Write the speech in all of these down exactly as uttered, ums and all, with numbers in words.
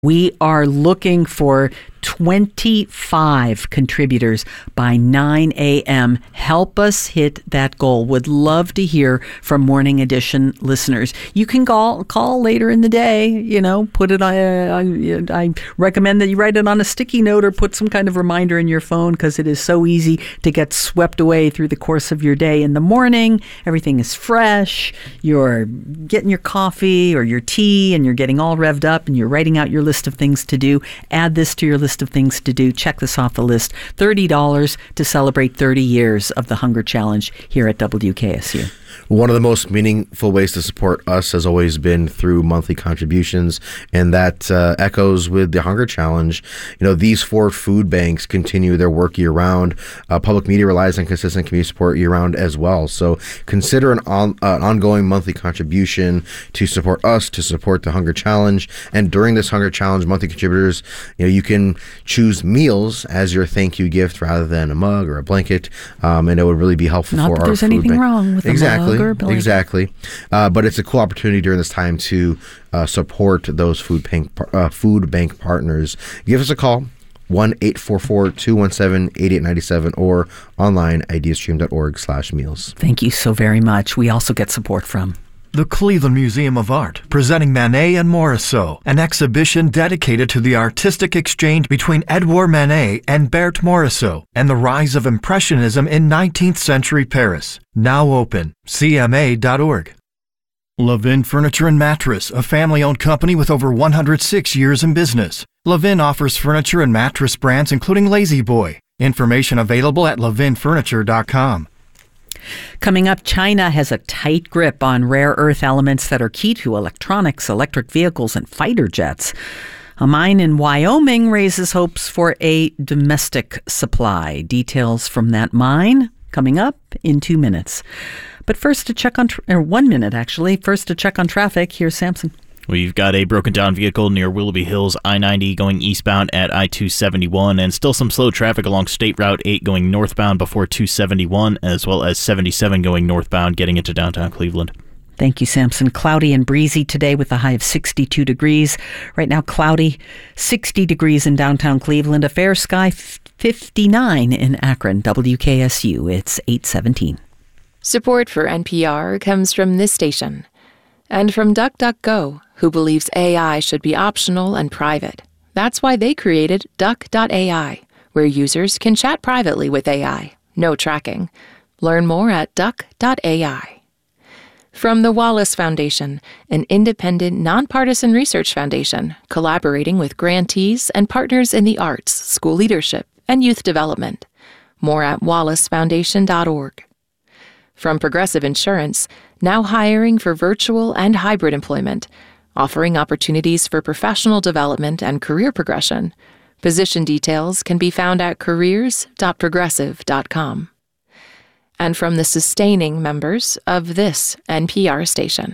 We are looking for twenty-five contributors by nine a.m. Help us hit that goal. Would love to hear from Morning Edition listeners. You can call call later in the day, you know, put it on, uh, I recommend that you write it on a sticky note or put some kind of reminder in your phone, because it is so easy to get swept away through the course of your day. In the morning, everything is fresh. You're getting your coffee or your tea and you're getting all revved up and you're writing out your list of things to do. Add this to your list of things to do. Check this off the list. thirty dollars to celebrate thirty years of the Hunger Challenge here at W K S U. One of the most meaningful ways to support us has always been through monthly contributions, and that uh, echoes with the Hunger Challenge. You know, these four food banks continue their work year-round. Uh, public media relies on consistent community support year-round as well. So consider an, on, uh, an ongoing monthly contribution to support us, to support the Hunger Challenge. And during this Hunger Challenge, monthly contributors, you know, you can choose meals as your thank you gift rather than a mug or a blanket, um, and it would really be helpful Not for that our there's food anything bank. wrong with exactly. a mug or a blanket. Exactly. Uh, but it's a cool opportunity during this time to uh, support those food bank, uh, food bank partners. Give us a call, one eight four four, two one seven, eight eight nine seven, or online, ideastream.org slash meals. Thank you so very much. We also get support from the Cleveland Museum of Art, presenting Manet and Morisot, an exhibition dedicated to the artistic exchange between Edouard Manet and Berthe Morisot, and the rise of Impressionism in nineteenth century Paris. Now open, C M A dot org. Levin Furniture and Mattress, a family-owned company with over one hundred six years in business. Levin offers furniture and mattress brands including Lazy Boy. Information available at levin furniture dot com. Coming up, China has a tight grip on rare earth elements that are key to electronics, electric vehicles, and fighter jets. A mine in Wyoming raises hopes for a domestic supply. Details from that mine coming up in two minutes. But first to check on, tra- or one minute actually, first to check on traffic, here's Samson. We've got a broken down vehicle near Willoughby Hills I ninety going eastbound at I two seventy-one, and still some slow traffic along State Route eight going northbound before two seventy-one, as well as seventy-seven going northbound getting into downtown Cleveland. Thank you, Samson. Cloudy and breezy today with a high of sixty-two degrees. Right now, cloudy, sixty degrees in downtown Cleveland. A fair sky, fifty-nine in Akron. W K S U, it's eight seventeen. Support for N P R comes from this station and from DuckDuckGo, who believes A I should be optional and private. That's why they created Duck dot A I, where users can chat privately with A I. No tracking. Learn more at Duck dot A I. From the Wallace Foundation, an independent, nonpartisan research foundation collaborating with grantees and partners in the arts, school leadership, and youth development. More at wallace foundation dot org. From Progressive Insurance, now hiring for virtual and hybrid employment, offering opportunities for professional development and career progression. Position details can be found at careers dot progressive dot com. And from the sustaining members of this N P R station.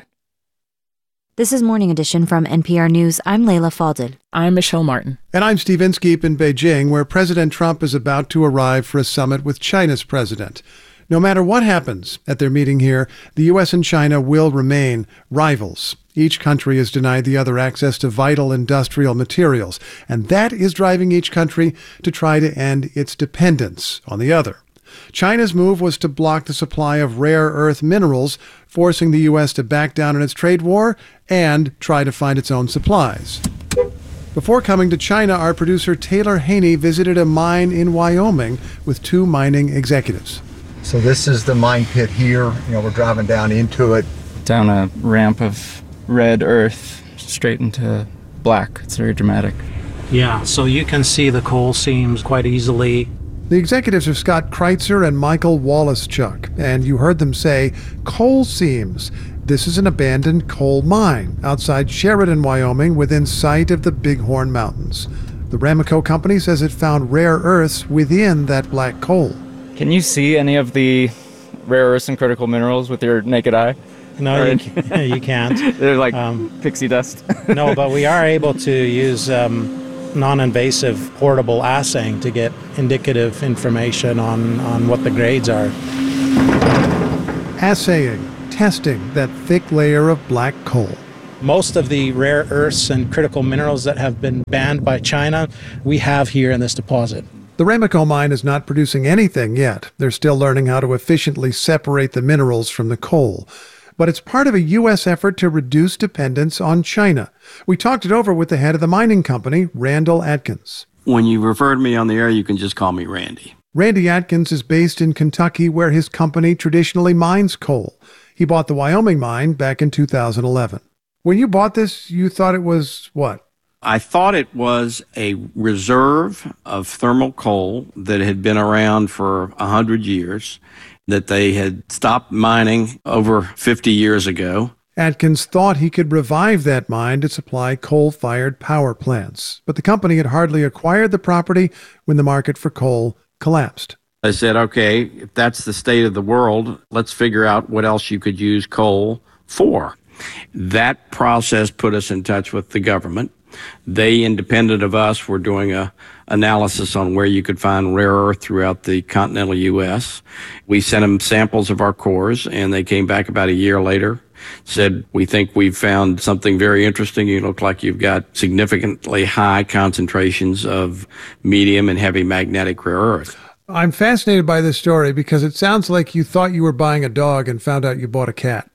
This is Morning Edition from N P R News. I'm Layla Falded. I'm Michelle Martin. And I'm Steve Inskeep in Beijing, where President Trump is about to arrive for a summit with China's president. No matter what happens at their meeting here, the U S and China will remain rivals. Each country is denied the other access to vital industrial materials, and that is driving each country to try to end its dependence on the other. China's move was to block the supply of rare earth minerals, forcing the U S to back down in its trade war and try to find its own supplies. Before coming to China, our producer Taylor Haney visited a mine in Wyoming with two mining executives. So this is the mine pit here. You know, we're driving down into it. Down a ramp of red earth straight into black. It's very dramatic. Yeah, so you can see the coal seams quite easily. The executives are Scott Kreitzer and Michael Wallace-Chuck, and you heard them say coal seams. This is an abandoned coal mine outside Sheridan, Wyoming, within sight of the Bighorn Mountains. The Ramaco company says it found rare earths within that black coal. Can you see any of the rare earths and critical minerals with your naked eye? No, you, can, you can't. They're like um, pixie dust. No, but we are able to use um, non-invasive portable assaying to get indicative information on, on what the grades are. Assaying, testing that thick layer of black coal. Most of the rare earths and critical minerals that have been banned by China, we have here in this deposit. The Ramaco mine is not producing anything yet. They're still learning how to efficiently separate the minerals from the coal. But it's part of a U S effort to reduce dependence on China. We talked it over with the head of the mining company, Randall Atkins. When you refer to me on the air, you can just call me Randy. Randy Atkins is based in Kentucky, where his company traditionally mines coal. He bought the Wyoming mine back in two thousand eleven. When you bought this, you thought it was what? I thought it was a reserve of thermal coal that had been around for one hundred years, that they had stopped mining over fifty years ago. Atkins thought he could revive that mine to supply coal-fired power plants, but the company had hardly acquired the property when the market for coal collapsed. I said, okay, if that's the state of the world, let's figure out what else you could use coal for. That process put us in touch with the government. They, independent of us, were doing a analysis on where you could find rare earth throughout the continental U S. We sent them samples of our cores, and they came back about a year later, said, we think we've found something very interesting. You look like you've got significantly high concentrations of medium and heavy magnetic rare earth. I'm fascinated by this story because it sounds like you thought you were buying a dog and found out you bought a cat.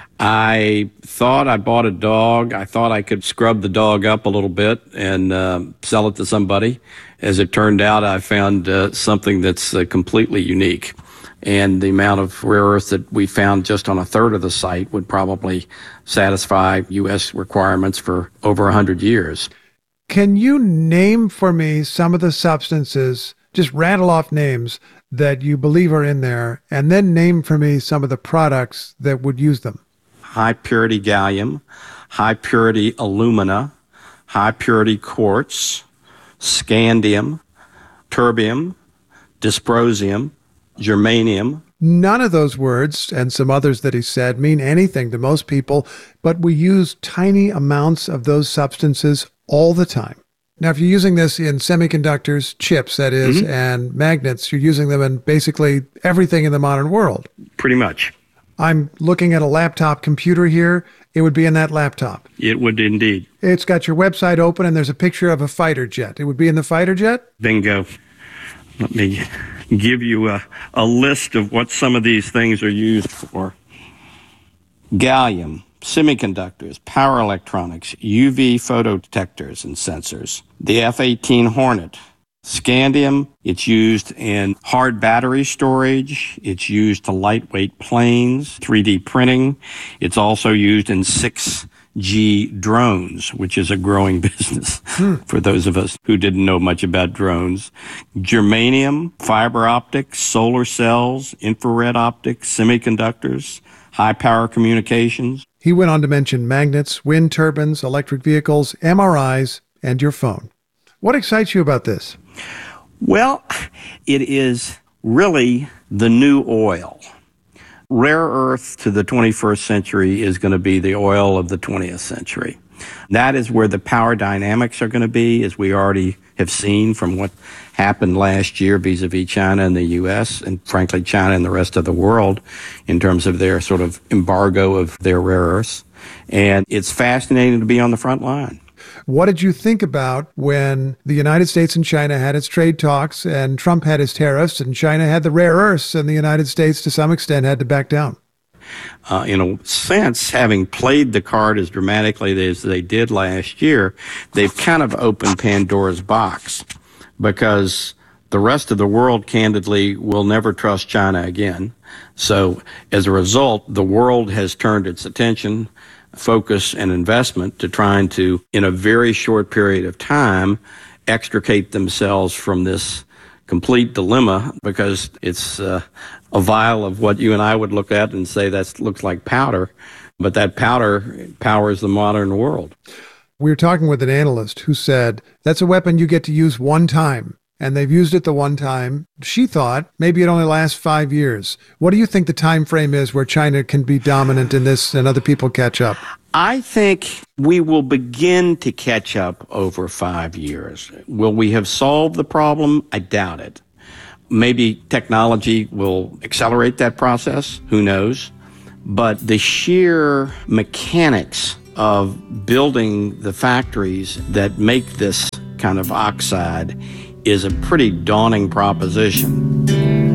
I thought I bought a dog. I thought I could scrub the dog up a little bit and uh, sell it to somebody. As it turned out, I found uh, something that's uh, completely unique. And the amount of rare earth that we found just on a third of the site would probably satisfy U S requirements for over one hundred years. Can you name for me some of the substances, just rattle off names, that you believe are in there, and then name for me some of the products that would use them? High purity gallium, high purity alumina, high purity quartz, scandium, terbium, dysprosium, germanium. None of those words, and some others that he said, mean anything to most people, but we use tiny amounts of those substances all the time. Now, if you're using this in semiconductors, chips, that is, mm-hmm. and magnets, you're using them in basically everything in the modern world. Pretty much. I'm looking at a laptop computer here. It would be in that laptop. It would indeed. It's got your website open, and there's a picture of a fighter jet. It would be in the fighter jet? Bingo. Let me give you a, a list of what some of these things are used for. Gallium, semiconductors, power electronics, U V photodetectors and sensors. The F eighteen Hornet. Scandium, it's used in hard battery storage. It's used to lightweight planes, three D printing. It's also used in six G drones, which is a growing business hmm. for those of us who didn't know much about drones. Germanium, fiber optics, solar cells, infrared optics, semiconductors, high power communications. He went on to mention magnets, wind turbines, electric vehicles, M R Is, and your phone. What excites you about this? Well, it is really the new oil. Rare earth to the twenty-first century is going to be the oil of the twentieth century. That is where the power dynamics are going to be, as we already have seen from what happened last year vis-a-vis China and the U S, and frankly China and the rest of the world in terms of their sort of embargo of their rare earths. And it's fascinating to be on the front line. What did you think about when the United States and China had its trade talks and Trump had his tariffs and China had the rare earths and the United States to some extent had to back down? Uh, in a sense, having played the card as dramatically as they did last year, they've kind of opened Pandora's box, because the rest of the world, candidly, will never trust China again. So as a result, the world has turned its attention, focus, and investment to trying to, in a very short period of time, extricate themselves from this complete dilemma, because it's uh, a vial of what you and I would look at and say that looks like powder, but that powder powers the modern world. We were talking with an analyst who said that's a weapon you get to use one time, and they've used it the one time. She thought maybe it only lasts five years. What do you think the time frame is where China can be dominant in this and other people catch up? I think we will begin to catch up over five years. Will we have solved the problem? I doubt it. Maybe technology will accelerate that process. Who knows? But the sheer mechanics of building the factories that make this kind of oxide is a pretty daunting proposition.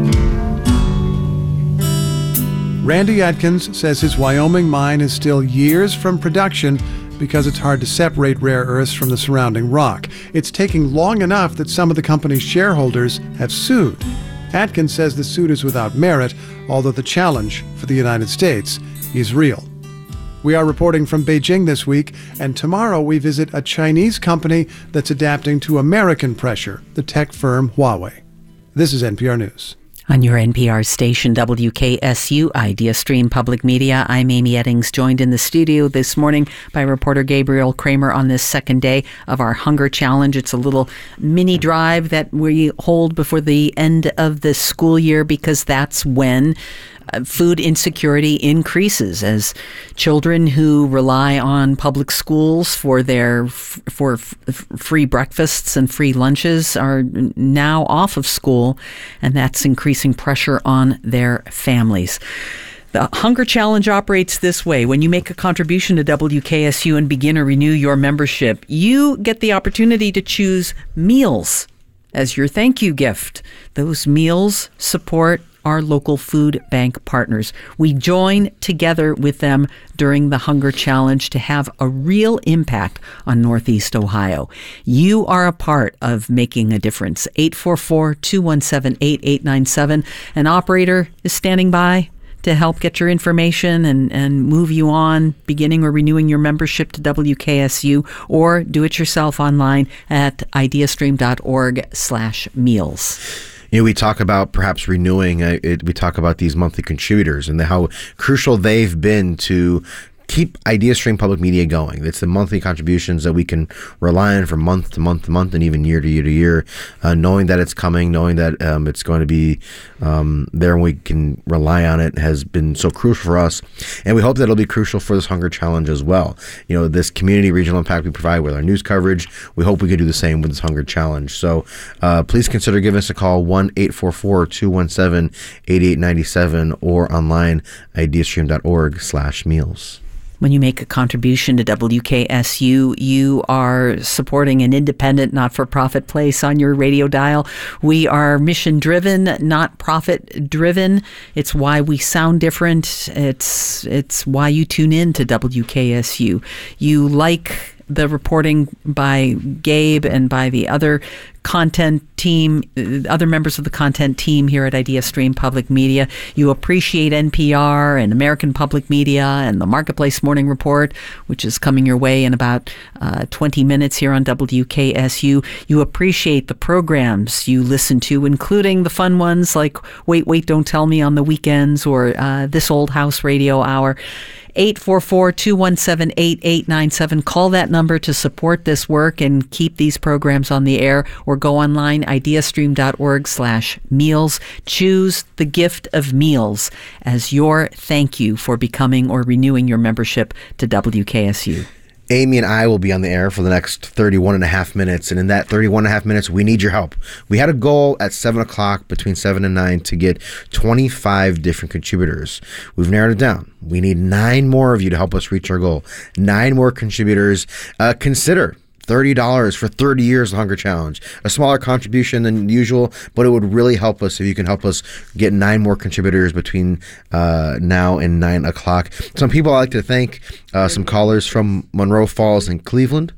Randy Atkins says his Wyoming mine is still years from production because it's hard to separate rare earths from the surrounding rock. It's taking long enough that some of the company's shareholders have sued. Atkins says the suit is without merit, although the challenge for the United States is real. We are reporting from Beijing this week, and tomorrow we visit a Chinese company that's adapting to American pressure, the tech firm Huawei. This is N P R News. On your N P R station, W K S U, Idea Stream Public Media, I'm Amy Eddings, joined in the studio this morning by reporter Gabriel Kramer on this second day of our Hunger Challenge. It's a little mini drive that we hold before the end of the school year because that's when Uh, food insecurity increases as children who rely on public schools for their f- for f- free breakfasts and free lunches are now off of school, and that's increasing pressure on their families. The Hunger Challenge operates this way. When you make a contribution to W K S U and begin or renew your membership, you get the opportunity to choose meals as your thank you gift. Those meals support our local food bank partners. We join together with them during the Hunger Challenge to have a real impact on Northeast Ohio. You are a part of making a difference. eight four four, two one seven, eight eight nine seven. An operator is standing by to help get your information and, and move you on, beginning or renewing your membership to W K S U, or do it yourself online at ideastream.org slash meals. You know, we talk about perhaps renewing, uh, it, we talk about these monthly contributors and the, how crucial they've been to keep IdeaStream Public Media going. It's the monthly contributions that we can rely on from month to month to month and even year to year to year, uh, knowing that it's coming, knowing that um, it's going to be um, there and we can rely on it has been so crucial for us. And we hope that it'll be crucial for this Hunger Challenge as well. You know, this community regional impact we provide with our news coverage, we hope we can do the same with this Hunger Challenge. So uh, please consider giving us a call, one eight four four, two one seven, eight eight nine seven, or online, ideastream.org slash meals. When you make a contribution to W K S U, you are supporting an independent, not-for-profit place on your radio dial. We are mission-driven, not profit-driven. It's why we sound different. It's it's why you tune in to W K S U. You like the reporting by Gabe and by the other content team, other members of the content team here at IdeaStream Public Media. You appreciate N P R and American Public Media and the Marketplace Morning Report, which is coming your way in about uh, twenty minutes here on W K S U. You appreciate the programs you listen to, including the fun ones like Wait, Wait, Don't Tell Me on the weekends or uh, This Old House Radio Hour. eight four four, two one seven, eight eight nine seven. Call that number to support this work and keep these programs on the air, or go online, ideastream.org slash meals. Choose the gift of meals as your thank you for becoming or renewing your membership to W K S U. Amy and I will be on the air for the next thirty-one and a half minutes. And in that thirty-one and a half minutes, we need your help. We had a goal at seven o'clock, between seven and nine, to get twenty-five different contributors. We've narrowed it down. We need nine more of you to help us reach our goal. Nine more contributors. Uh, consider thirty dollars for thirty years of the Hunger Challenge. A smaller contribution than usual, but it would really help us if you can help us get nine more contributors between uh, now and nine o'clock. Some people I like to thank, uh, some callers from Monroe Falls and Cleveland,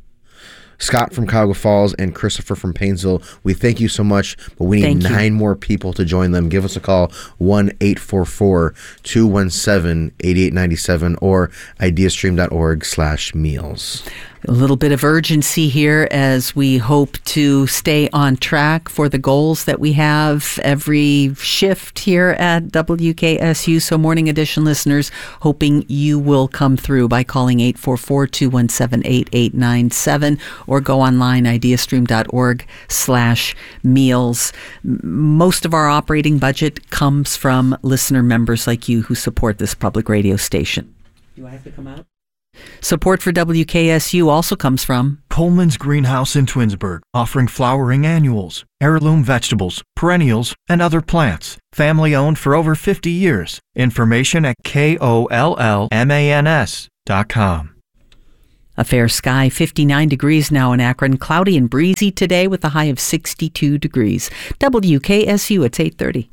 Scott from Cuyahoga Falls, and Christopher from Painesville. We thank you so much, but we need nine more people to join them. Give us a call, one eight four four, two one seven, eight eight nine seven, or ideastream.org slash meals. A little bit of urgency here as we hope to stay on track for the goals that we have every shift here at W K S U. So Morning Edition listeners, hoping you will come through by calling eight four four, two one seven, eight eight nine seven or go online, ideastream.org slash meals. Most of our operating budget comes from listener members like you who support this public radio station. Do I have to come out? Support for W K S U also comes from Coleman's Greenhouse in Twinsburg, offering flowering annuals, heirloom vegetables, perennials, and other plants. Family owned for over fifty years. Information at K O L L M A N S dot com. A fair sky, fifty-nine degrees now in Akron. Cloudy and breezy today with a high of sixty-two degrees. W K S U, it's eight thirty.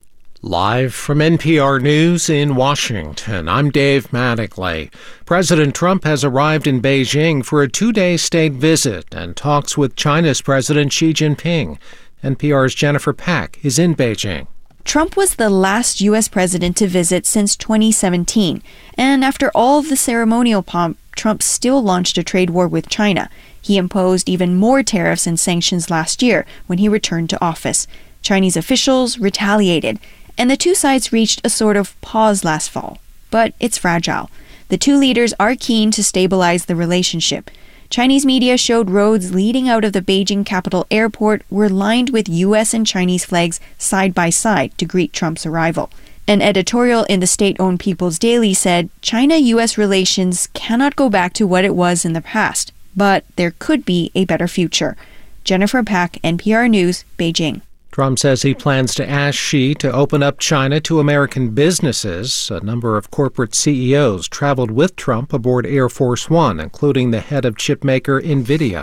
Live from N P R News in Washington, I'm Dave Mattingly. President Trump has arrived in Beijing for a two-day state visit and talks with China's President Xi Jinping. N P R's Jennifer Pack is in Beijing. Trump was the last U S president to visit since twenty seventeen, and after all of the ceremonial pomp, Trump still launched a trade war with China. He imposed even more tariffs and sanctions last year when he returned to office. Chinese officials retaliated, and the two sides reached a sort of pause last fall. But it's fragile. The two leaders are keen to stabilize the relationship. Chinese media showed roads leading out of the Beijing Capital Airport were lined with U S and Chinese flags side by side to greet Trump's arrival. An editorial in the state-owned People's Daily said China-U S relations cannot go back to what it was in the past, but there could be a better future. Jennifer Pack, N P R News, Beijing. Trump says he plans to ask Xi to open up China to American businesses. A number of corporate C E Os traveled with Trump aboard Air Force One, including the head of chipmaker NVIDIA.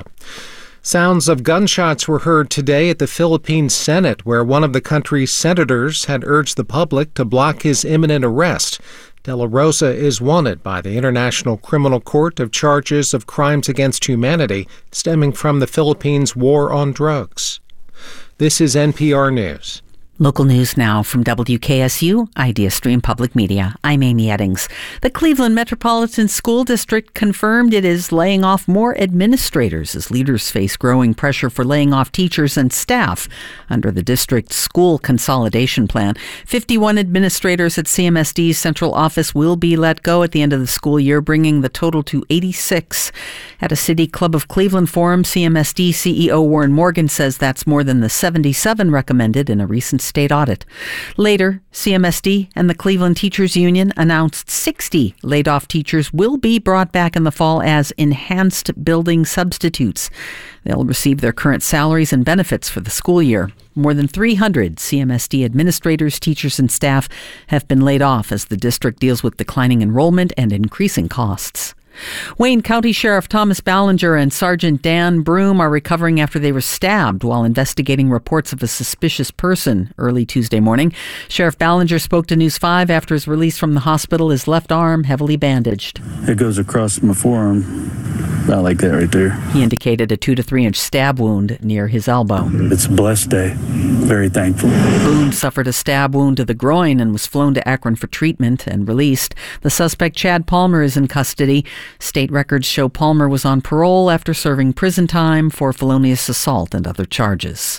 Sounds of gunshots were heard today at the Philippine Senate, where one of the country's senators had urged the public to block his imminent arrest. De La Rosa is wanted by the International Criminal Court of charges of crimes against humanity stemming from the Philippines' war on drugs. This is N P R News. Local news now from W K S U, Idea Stream Public Media. I'm Amy Eddings. The Cleveland Metropolitan School District confirmed it is laying off more administrators as leaders face growing pressure for laying off teachers and staff under the district's school consolidation plan. fifty-one administrators at C M S D's central office will be let go at the end of the school year, bringing the total to eighty-six. At a City Club of Cleveland forum, C M S D C E O Warren Morgan says that's more than the seventy-seven recommended in a recent state audit. Later, C M S D and the Cleveland Teachers Union announced sixty laid-off teachers will be brought back in the fall as enhanced building substitutes. They'll receive their current salaries and benefits for the school year. More than three hundred C M S D administrators, teachers, and staff have been laid off as the district deals with declining enrollment and increasing costs. Wayne County Sheriff Thomas Ballinger and Sergeant Dan Broom are recovering after they were stabbed while investigating reports of a suspicious person early Tuesday morning. Sheriff Ballinger spoke to News five after his release from the hospital, his left arm heavily bandaged. It goes across my forearm, about like that right there. He indicated a two to three inch stab wound near his elbow. It's a blessed day. Very thankful. Boone suffered a stab wound to the groin and was flown to Akron for treatment and released. The suspect, Chad Palmer, is in custody. State records show Palmer was on parole after serving prison time for felonious assault and other charges.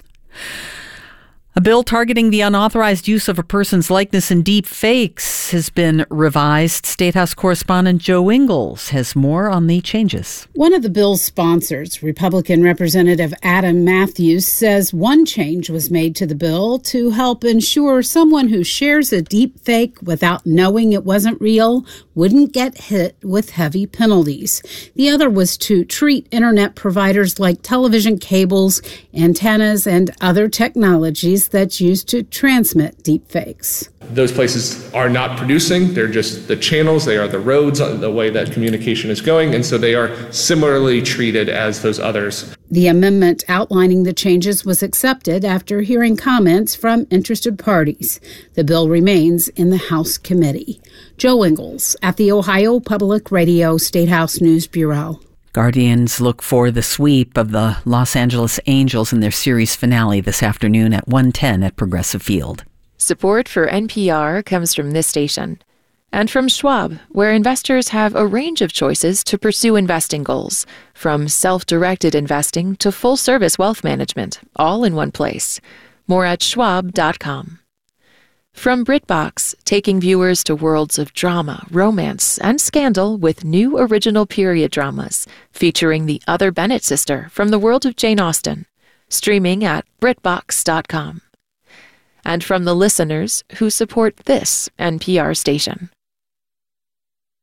A bill targeting the unauthorized use of a person's likeness in deep fakes has been revised. State House correspondent Joe Ingles has more on the changes. One of the bill's sponsors, Republican Representative Adam Matthews, says one change was made to the bill to help ensure someone who shares a deep fake without knowing it wasn't real wouldn't get hit with heavy penalties. The other was to treat internet providers like television cables, antennas, and other technologies that's used to transmit deepfakes. Those places are not producing, they're just the channels, they are the roads, the way that communication is going, and so they are similarly treated as those others. The amendment outlining the changes was accepted after hearing comments from interested parties. The bill remains in the House committee. Joe Ingles at the Ohio Public Radio State House News Bureau. Guardians look for the sweep of the Los Angeles Angels in their series finale this afternoon at one ten at Progressive Field. Support for N P R comes from this station and from Schwab, where investors have a range of choices to pursue investing goals, from self-directed investing to full-service wealth management, all in one place. More at schwab dot com. From BritBox, taking viewers to worlds of drama, romance, and scandal with new original period dramas featuring the other Bennett sister from the world of Jane Austen. Streaming at brit box dot com. And from the listeners who support this N P R station.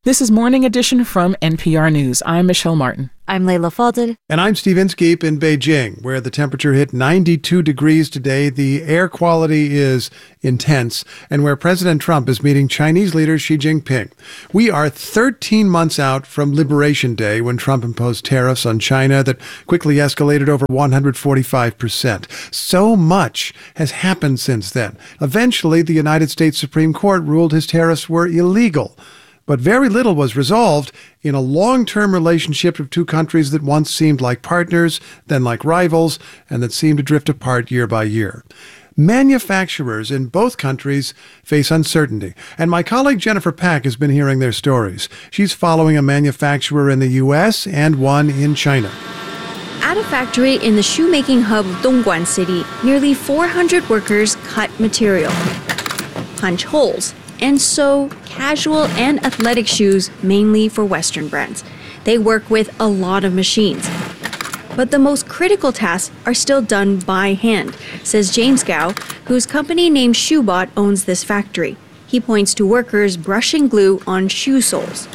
This is Morning Edition from N P R News. I'm Michelle Martin. I'm Layla Falded. And I'm Steve Inskeep in Beijing, where the temperature hit ninety-two degrees today. The air quality is intense, and where President Trump is meeting Chinese leader Xi Jinping. We are thirteen months out from Liberation Day, when Trump imposed tariffs on China that quickly escalated over one hundred forty-five percent. So much has happened since then. Eventually, the United States Supreme Court ruled his tariffs were illegal. But very little was resolved in a long-term relationship of two countries that once seemed like partners, then like rivals, and that seemed to drift apart year by year. Manufacturers in both countries face uncertainty, and my colleague Jennifer Pack has been hearing their stories. She's following a manufacturer in the U S and one in China. At a factory in the shoemaking hub of Dongguan City, nearly four hundred workers cut material, punch holes, and sew casual and athletic shoes, mainly for Western brands. They work with a lot of machines. But the most critical tasks are still done by hand, says James Gao, whose company named Shoebot owns this factory. He points to workers brushing glue on shoe soles.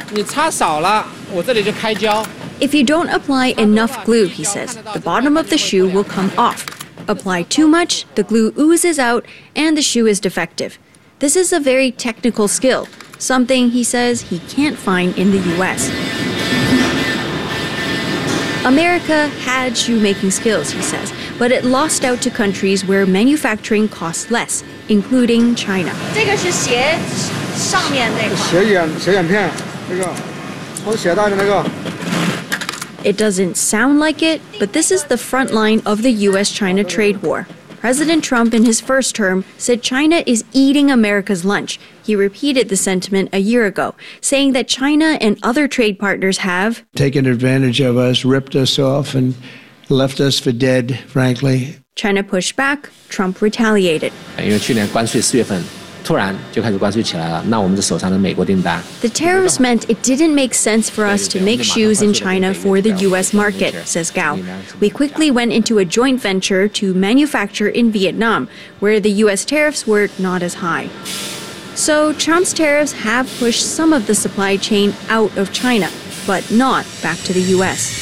If you don't apply enough glue, he says, the bottom of the shoe will come off. Apply too much, the glue oozes out, and the shoe is defective. This is a very technical skill, something he says he can't find in the U S. America had shoemaking skills, he says, but it lost out to countries where manufacturing costs less, including China. It doesn't sound like it, but this is the front line of the U S China trade war. President Trump, in his first term, said China is eating America's lunch. He repeated the sentiment a year ago, saying that China and other trade partners have taken advantage of us, ripped us off, and left us for dead, frankly. China pushed back, Trump retaliated. The tariffs meant it didn't make sense for us to make shoes in China for the U S market, says Gao. We quickly went into a joint venture to manufacture in Vietnam, where the U S tariffs were not as high. So Trump's tariffs have pushed some of the supply chain out of China, but not back to the U S.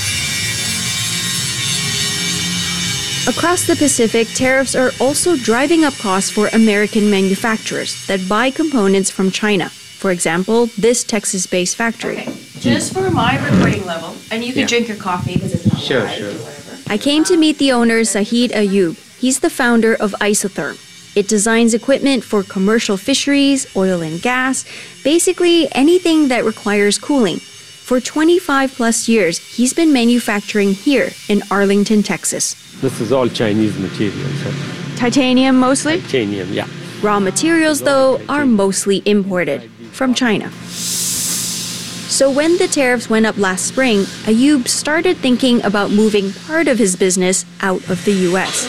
Across the Pacific, tariffs are also driving up costs for American manufacturers that buy components from China. For example, this Texas-based factory. Okay. Just for my recording level, and you can yeah. drink your coffee because it's not sure, live sure. or whatever. I came to meet the owner, Sahid Ayub. He's the founder of Isotherm. It designs equipment for commercial fisheries, oil and gas, basically anything that requires cooling. For twenty-five plus years, he's been manufacturing here in Arlington, Texas. This is all Chinese materials. Titanium mostly? Titanium, yeah. Raw materials, though, are mostly imported from China. So when the tariffs went up last spring, Ayub started thinking about moving part of his business out of the U S.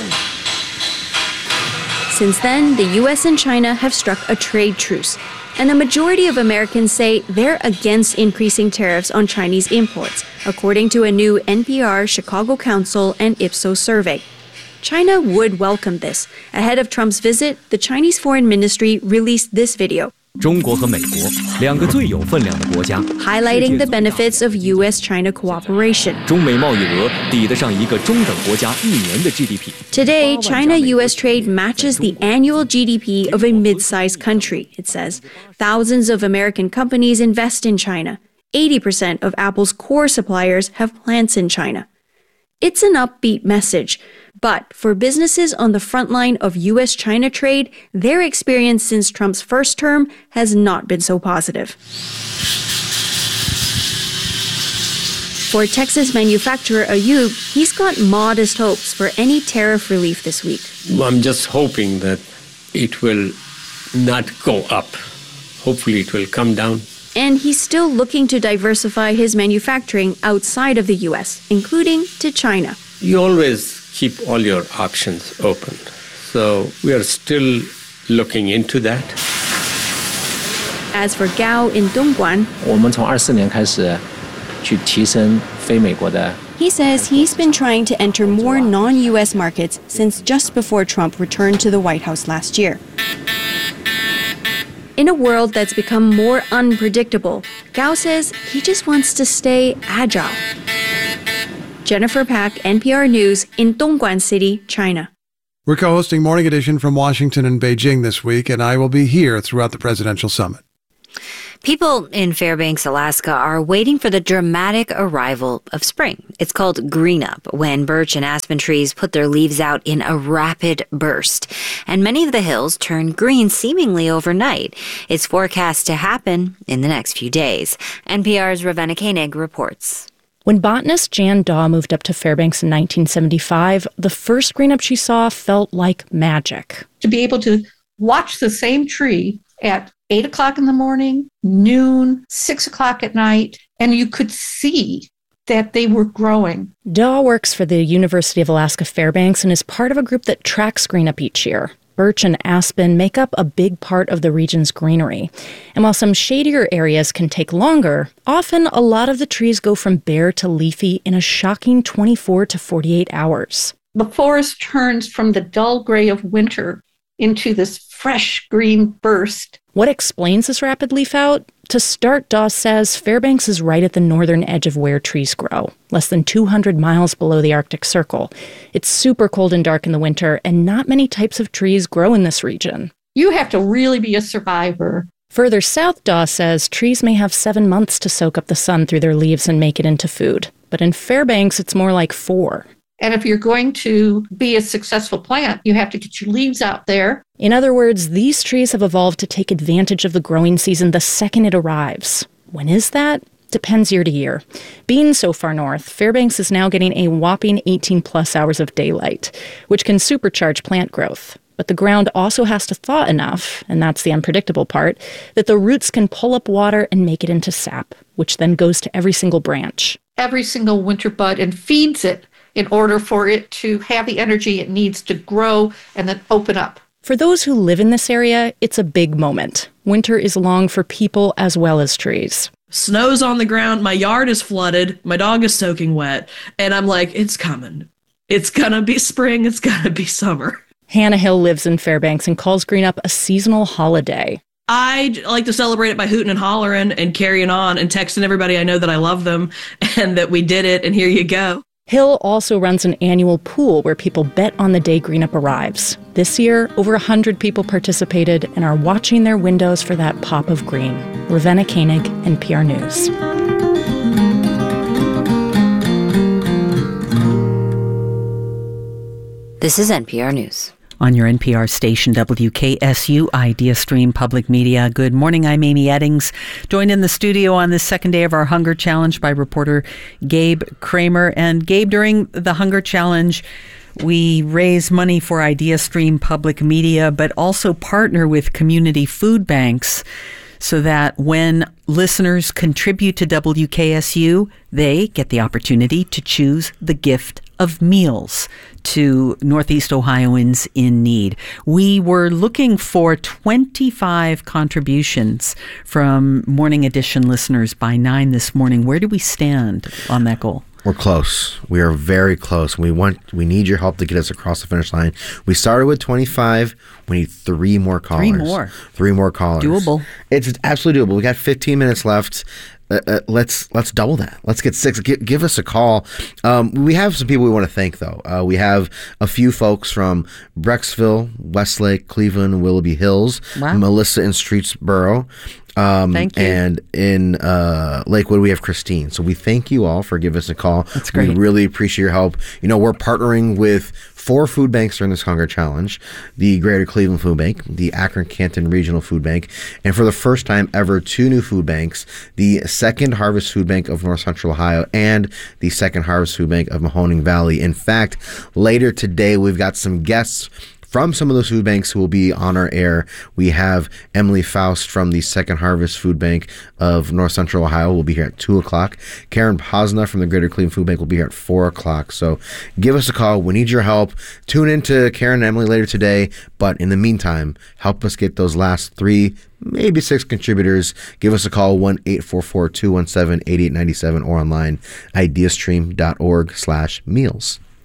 Since then, the U S and China have struck a trade truce. And a majority of Americans say they're against increasing tariffs on Chinese imports, according to a new N P R, Chicago Council, and Ipsos survey. China would welcome this. Ahead of Trump's visit, the Chinese Foreign Ministry released this video, highlighting the benefits of U S China cooperation. Today, China-U S trade matches the annual G D P of a mid-sized country, it says. Thousands of American companies invest in China. eighty percent of Apple's core suppliers have plants in China. It's an upbeat message. But for businesses on the front line of U S China trade, their experience since Trump's first term has not been so positive. For Texas manufacturer Ayub, he's got modest hopes for any tariff relief this week. I'm just hoping that it will not go up. Hopefully it will come down. And he's still looking to diversify his manufacturing outside of the U S, including to China. You always keep all your options open. So we are still looking into that. As for Gao in Dongguan, he says he's been trying to enter more non-U S markets since just before Trump returned to the White House last year. In a world that's become more unpredictable, Gao says he just wants to stay agile. Jennifer Pack, N P R News in Dongguan City, China. We're co-hosting Morning Edition from Washington and Beijing this week, and I will be here throughout the presidential summit. People in Fairbanks, Alaska are waiting for the dramatic arrival of spring. It's called green up, when birch and aspen trees put their leaves out in a rapid burst. And many of the hills turn green seemingly overnight. It's forecast to happen in the next few days. N P R's Ravenna Koenig reports. When botanist Jan Daw moved up to Fairbanks in nineteen seventy-five, the first green up she saw felt like magic. To be able to watch the same tree at eight o'clock in the morning, noon, six o'clock at night, and you could see that they were growing. Daw works for the University of Alaska Fairbanks and is part of a group that tracks green up each year. Birch and aspen make up a big part of the region's greenery. And while some shadier areas can take longer, often a lot of the trees go from bare to leafy in a shocking twenty-four to forty-eight hours. The forest turns from the dull gray of winter into this fresh green burst. What explains this rapid leaf out? To start, Daw says Fairbanks is right at the northern edge of where trees grow, less than two hundred miles below the Arctic Circle. It's super cold and dark in the winter, and not many types of trees grow in this region. You have to really be a survivor. Further south, Daw says trees may have seven months to soak up the sun through their leaves and make it into food. But in Fairbanks, it's more like four. And if you're going to be a successful plant, you have to get your leaves out there. In other words, these trees have evolved to take advantage of the growing season the second it arrives. When is that? Depends year to year. Being so far north, Fairbanks is now getting a whopping eighteen plus hours of daylight, which can supercharge plant growth. But the ground also has to thaw enough, and that's the unpredictable part, that the roots can pull up water and make it into sap, which then goes to every single branch. Every single winter bud and feeds it in order for it to have the energy it needs to grow and then open up. For those who live in this area, it's a big moment. Winter is long for people as well as trees. Snow's on the ground, my yard is flooded, my dog is soaking wet, and I'm like, it's coming. It's gonna be spring, it's gonna be summer. Hannah Hill lives in Fairbanks and calls green up a seasonal holiday. I like to celebrate it by hooting and hollering and carrying on and texting everybody I know that I love them and that we did it and here you go. Hill also runs an annual pool where people bet on the day green up arrives. This year, over one hundred people participated and are watching their windows for that pop of green. Ravenna Koenig, N P R News. This is N P R News. On your N P R station, W K S U, Idea Stream Public Media. Good morning, I'm Amy Eddings. Joined in the studio on this second day of our Hunger Challenge by reporter Gabe Kramer. And Gabe, during the Hunger Challenge, we raise money for Idea Stream Public Media, but also partner with community food banks so that when listeners contribute to W K S U, they get the opportunity to choose the gift of meals to Northeast Ohioans in need. We were looking for twenty-five contributions from Morning Edition listeners by nine this morning. Where do we stand on that goal? We're close. We are very close. We want, we need your help to get us across the finish line. We started with twenty-five. We need three more callers. Three more. Three more callers. Doable. It's absolutely doable. We got fifteen minutes left. Uh, uh, let's let's double that. Let's get six. Give, give us a call. Um, we have some people we want to thank, though. Uh, we have a few folks from Brecksville, Westlake, Cleveland, Willoughby Hills, wow. Melissa in Streetsboro. Um, thank you. And in uh, Lakewood, we have Christine. So we thank you all for giving us a call. That's great. We really appreciate your help. You know, we're partnering with four food banks during this Hunger Challenge: the Greater Cleveland Food Bank, the Akron-Canton Regional Food Bank, and for the first time ever, two new food banks: the Second Harvest Food Bank of North Central Ohio and the Second Harvest Food Bank of Mahoning Valley. In fact, later today, we've got some guests from some of those food banks who will be on our air. We have Emily Faust from the Second Harvest Food Bank of North Central Ohio will be here at two o'clock. Karen Posna from the Greater Cleveland Food Bank will be here at four o'clock. So give us a call. We need your help. Tune in to Karen and Emily later today. But in the meantime, help us get those last three, maybe six contributors. Give us a call, one eight four four, two one seven, eight eight nine seven, or online, ideastream dot org slash meals.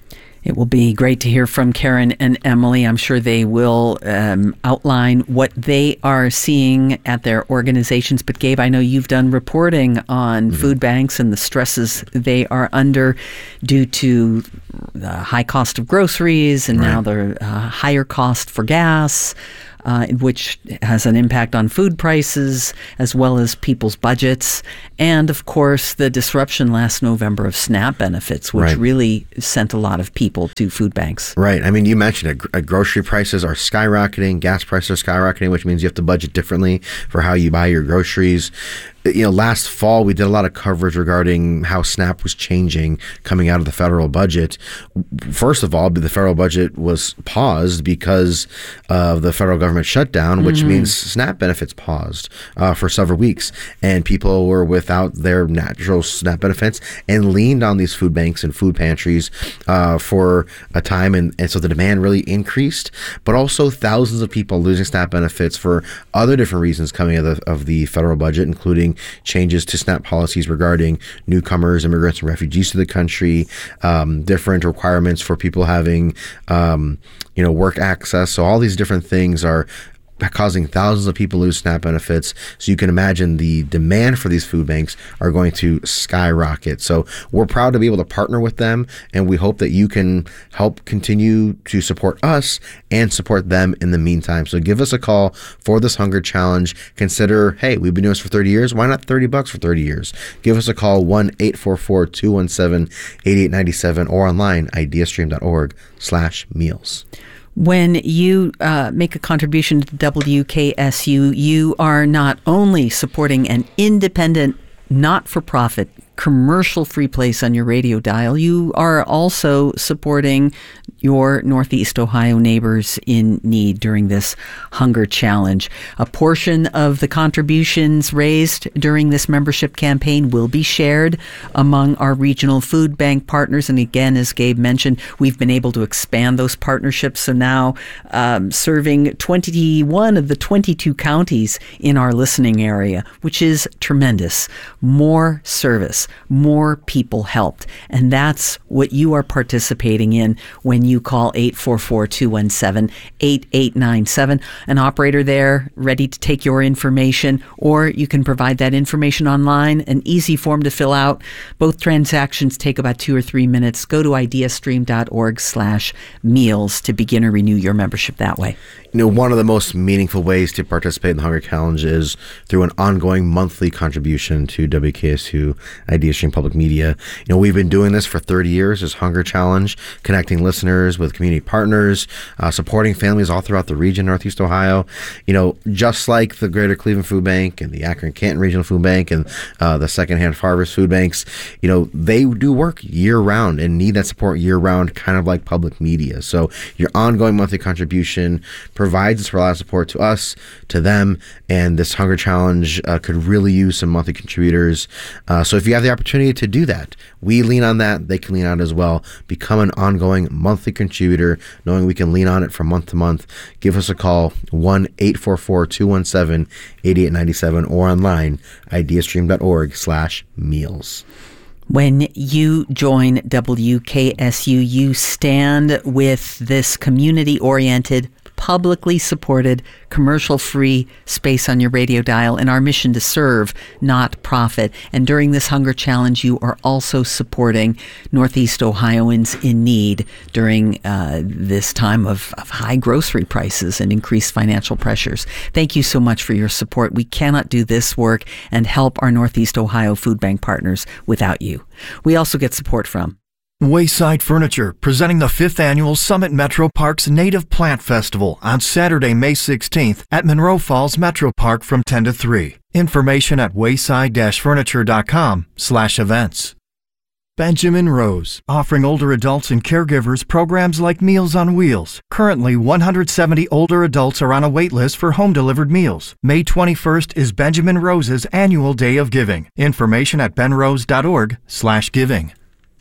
It will be great to hear from Karen and Emily. I'm sure they will um, outline what they are seeing at their organizations. But Gabe, I know you've done reporting on mm-hmm. food banks and the stresses they are under due to the high cost of groceries and right. now the uh, higher cost for gas. Uh, which has an impact on food prices as well as people's budgets. And, of course, the disruption last November of SNAP benefits, which right. really sent a lot of people to food banks. Right. I mean, you mentioned it. Uh, grocery prices are skyrocketing. Gas prices are skyrocketing, which means you have to budget differently for how you buy your groceries. You know, last fall, we did a lot of coverage regarding how SNAP was changing coming out of the federal budget. First of all, the federal budget was paused because of the federal government shutdown, which mm-hmm. means SNAP benefits paused uh, for several weeks. And people were without their natural SNAP benefits and leaned on these food banks and food pantries uh, for a time. And, and so the demand really increased, but also thousands of people losing SNAP benefits for other different reasons coming out of the, of the federal budget, including changes to SNAP policies regarding newcomers, immigrants, and refugees to the country, um, different requirements for people having, um, you know, work access. So all these different things are causing thousands of people to lose SNAP benefits. So you can imagine the demand for these food banks are going to skyrocket. So we're proud to be able to partner with them, and we hope that you can help continue to support us and support them in the meantime. So give us a call for this hunger challenge. Consider, hey, we've been doing this for thirty years. Why not thirty bucks for thirty years? Give us a call, one eight four four, two one seven, eight eight nine seven, or online, ideastream.org slash meals. When you uh, make a contribution to W K S U, you are not only supporting an independent, not-for-profit, commercial-free place on your radio dial, you are also supporting your Northeast Ohio neighbors in need during this hunger challenge. A portion of the contributions raised during this membership campaign will be shared among our regional food bank partners. And again, as Gabe mentioned, we've been able to expand those partnerships. So now um, serving twenty-one of the twenty-two counties in our listening area, which is tremendous. More service, more people helped. And that's what you are participating in when you call eight four four, two one seven, eight eight nine seven. An operator there ready to take your information, or you can provide that information online, an easy form to fill out. Both transactions take about two or three minutes. Go to ideastream.org slash meals to begin or renew your membership that way. You know, one of the most meaningful ways to participate in the Hunger Challenge is through an ongoing monthly contribution to W K S U IdeaStream Public Media. You know, we've been doing this for thirty years, this Hunger Challenge, connecting listeners with community partners, uh, supporting families all throughout the region, Northeast Ohio. You know, just like the Greater Cleveland Food Bank and the Akron-Canton Regional Food Bank and uh, the Secondhand Harvest Food Banks, you know, they do work year-round and need that support year-round, kind of like public media. So your ongoing monthly contribution provides this reliable support to us, to them, and this Hunger Challenge uh, could really use some monthly contributors. Uh, so if you have the opportunity to do that, we lean on that. They can lean on it as well. Become an ongoing monthly contributor, knowing we can lean on it from month to month. Give us a call, one eight four four, two one seven, eight eight nine seven, or online, ideastream.org slash meals. When you join W K S U, you stand with this community-oriented, publicly supported, commercial-free space on your radio dial in our mission to serve, not profit. And during this Hunger Challenge, you are also supporting Northeast Ohioans in need during uh, this time of, of high grocery prices and increased financial pressures. Thank you so much for your support. We cannot do this work and help our Northeast Ohio Food Bank partners without you. We also get support from Wayside Furniture, presenting the fifth annual Summit Metro Parks Native Plant Festival on Saturday, May sixteenth at Monroe Falls Metro Park from ten to three. Information at wayside-furniture.com slash events. Benjamin Rose, offering older adults and caregivers programs like Meals on Wheels. Currently, one hundred seventy older adults are on a wait list for home-delivered meals. May twenty-first is Benjamin Rose's annual Day of Giving. Information at benrose.org slash giving.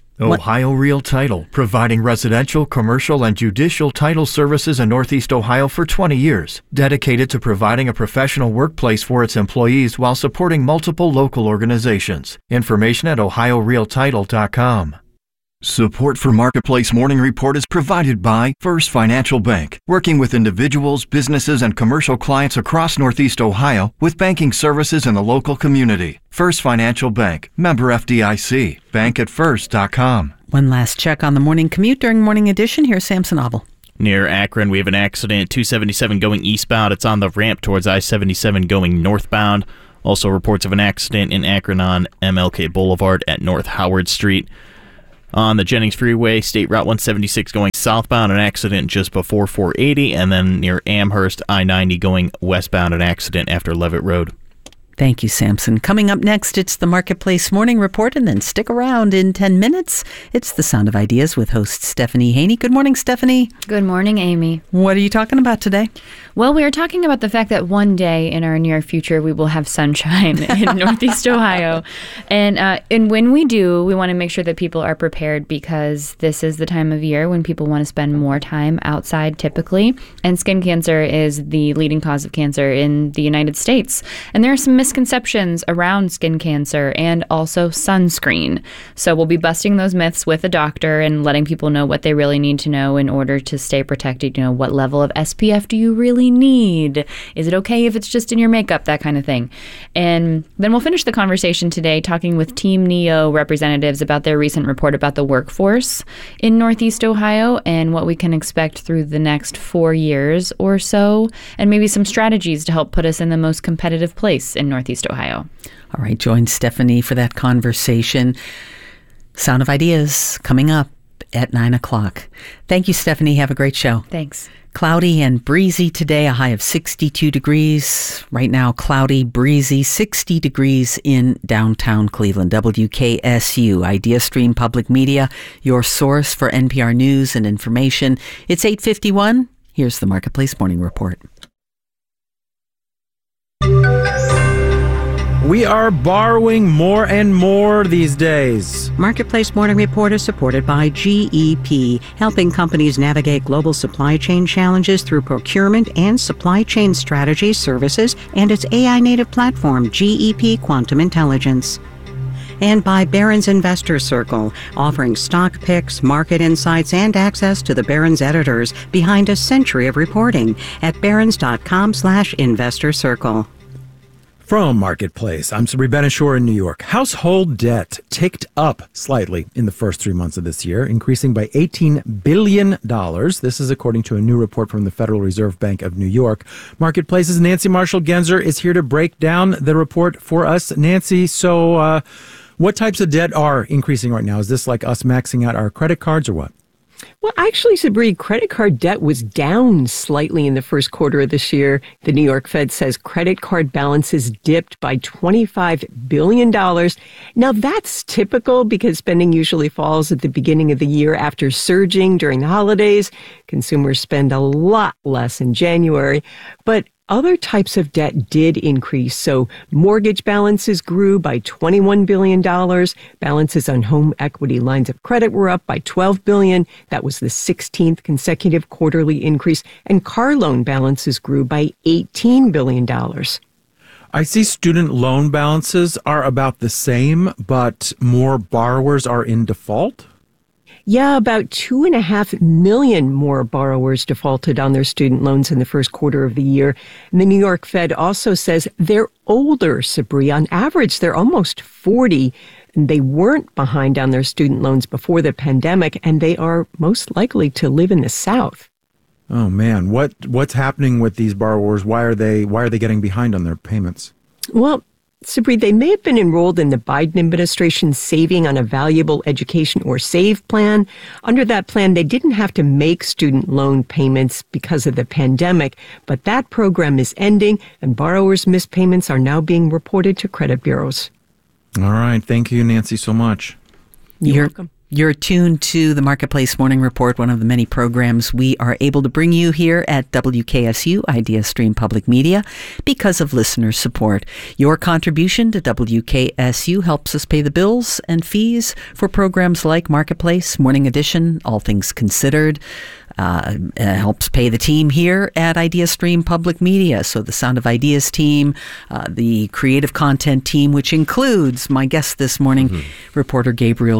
Ohio Real Title, providing residential, commercial, and judicial title services in Northeast Ohio for twenty years, dedicated to providing a professional workplace for its employees while supporting multiple local organizations. Information at ohio real title dot com. Support for Marketplace Morning Report is provided by First Financial Bank, working with individuals, businesses, and commercial clients across Northeast Ohio with banking services in the local community. First Financial Bank, member F D I C, bank at first dot com. One last check on the morning commute during Morning Edition. Here's Samson Obel. Near Akron, we have an accident, two seventy-seven going eastbound. It's on the ramp towards I seventy-seven going northbound. Also reports of an accident in Akron on M L K Boulevard at North Howard Street. On the Jennings Freeway, State Route one seventy-six going southbound, an accident just before four eighty, and then near Amherst, I ninety going westbound, an accident after Levitt Road. Thank you, Samson. Coming up next, it's the Marketplace Morning Report, and then stick around in ten minutes. It's the Sound of Ideas with host Stephanie Haney. Good morning, Stephanie. Good morning, Amy. What are you talking about today? Well, we are talking about the fact that one day in our near future, we will have sunshine in Northeast Ohio. And uh, and when we do, we want to make sure that people are prepared, because this is the time of year when people want to spend more time outside typically. And skin cancer is the leading cause of cancer in the United States. And there are some misconceptions around skin cancer and also sunscreen. So we'll be busting those myths with a doctor and letting people know what they really need to know in order to stay protected. You know, what level of S P F do you really need? Is it okay if it's just in your makeup? That kind of thing. And then we'll finish the conversation today talking with Team Neo representatives about their recent report about the workforce in Northeast Ohio and what we can expect through the next four years or so, and maybe some strategies to help put us in the most competitive place in Northeast Ohio. All right, join Stephanie for that conversation. Sound of Ideas coming up at nine o'clock. Thank you, Stephanie. Have a great show. Thanks. Cloudy and breezy today, a high of sixty-two degrees. Right now, cloudy, breezy, sixty degrees in downtown Cleveland. W K S U, Idea Stream Public Media, your source for N P R news and information. It's eight fifty-one. Here's the Marketplace Morning Report. We are borrowing more and more these days. Marketplace Morning Report is supported by G E P, helping companies navigate global supply chain challenges through procurement and supply chain strategy services and its A I-native platform, G E P Quantum Intelligence. And by Barron's Investor Circle, offering stock picks, market insights, and access to the Barron's editors behind a century of reporting at barrons.com slash investor circle. From Marketplace, I'm Sabri Benishore in New York. Household debt ticked up slightly in the first three months of this year, increasing by eighteen billion dollars. This is according to a new report from the Federal Reserve Bank of New York. Marketplace's Nancy Marshall-Genzer is here to break down the report for us. Nancy, so uh, what types of debt are increasing right now? Is this like us maxing out our credit cards or what? Well, actually, Sabri, credit card debt was down slightly in the first quarter of this year. The New York Fed says credit card balances dipped by twenty-five billion dollars. Now, that's typical because spending usually falls at the beginning of the year after surging during the holidays. Consumers spend a lot less in January. But other types of debt did increase. So mortgage balances grew by twenty-one billion dollars. Balances on home equity lines of credit were up by twelve billion dollars. That was the sixteenth consecutive quarterly increase. And car loan balances grew by eighteen billion dollars. I see student loan balances are about the same, but more borrowers are in default. Yeah, about two and a half million more borrowers defaulted on their student loans in the first quarter of the year. And the New York Fed also says they're older, Sabri. On average, they're almost forty. And they weren't behind on their student loans before the pandemic, and they are most likely to live in the South. Oh man, what what's happening with these borrowers? Why are they why are they getting behind on their payments? Well, Sabri, they may have been enrolled in the Biden administration's Saving on a Valuable Education or SAVE plan. Under that plan, they didn't have to make student loan payments because of the pandemic, but that program is ending, and borrowers' missed payments are now being reported to credit bureaus. All right. Thank you, Nancy, so much. You're, You're welcome. You're tuned to the Marketplace Morning Report, one of the many programs we are able to bring you here at W K S U, Idea Stream Public Media, because of listener support. Your contribution to W K S U helps us pay the bills and fees for programs like Marketplace, Morning Edition, All Things Considered. Uh, it helps pay the team here at Idea Stream Public Media. So the Sound of Ideas team, uh, the creative content team, which includes my guest this morning, mm-hmm. reporter Gabriel